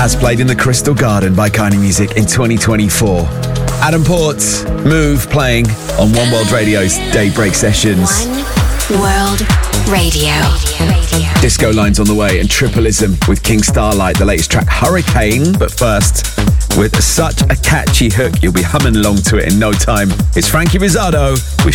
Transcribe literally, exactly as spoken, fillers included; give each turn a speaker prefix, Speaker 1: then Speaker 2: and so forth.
Speaker 1: as played in the Crystal Garden by Kindly Music in twenty twenty-four. Adam Port's Move playing on One World Radio's Daybreak Sessions.
Speaker 2: One World Radio.
Speaker 1: Disco Lines on the way and Tripleism with King Starlight, the latest track Hurricane. But first, with such a catchy hook, you'll be humming along to it in no time. It's Frankie Rizzardo with